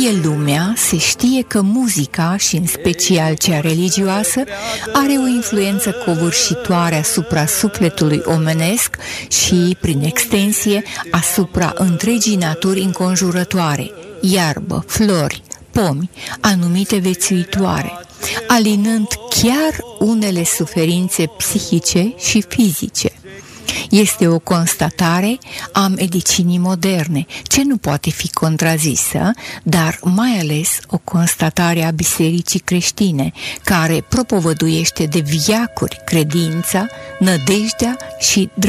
știe lumea, se știe că muzica, și în special cea religioasă, are o influență covârșitoare asupra sufletului omenesc și, prin extensie, asupra întregii naturi înconjurătoare, iarbă, flori, pomi, anumite viețuitoare, alinând chiar unele suferințe psihice și fizice. Este o constatare a medicinii moderne, ce nu poate fi contrazisă, dar mai ales o constatare a bisericii creștine, care propovăduiește de viacuri credința, nădejdea și